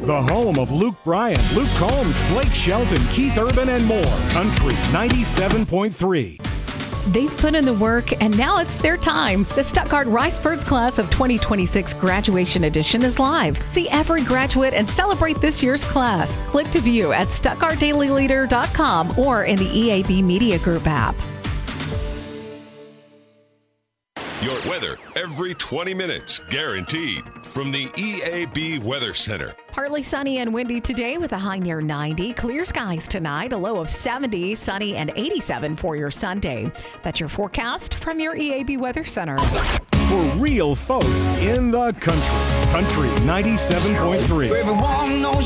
The home of Luke Bryan, Luke Combs, Blake Shelton, Keith Urban, and more. Country 97.3. They've put in the work, and now it's their time. The Stuttgart Rice Birds Class of 2026 Graduation Edition is live. See every graduate and celebrate this year's class. Click to view at stuttgartdailyleader.com or in the EAB Media Group app. Your weather every 20 minutes, guaranteed, from the EAB Weather Center. Partly sunny and windy today with a high near 90. Clear skies tonight, a low of 70, sunny and 87 for your Sunday. That's your forecast from your EAB Weather Center. For real folks in the country. Country 97.3. Everyone knows